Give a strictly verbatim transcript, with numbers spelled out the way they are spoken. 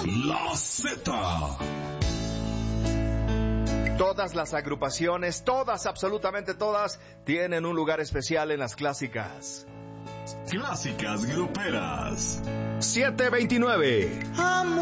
La Z. Todas las agrupaciones, todas, absolutamente todas, tienen un lugar especial en las clásicas. Clásicas gruperas. siete veintinueve.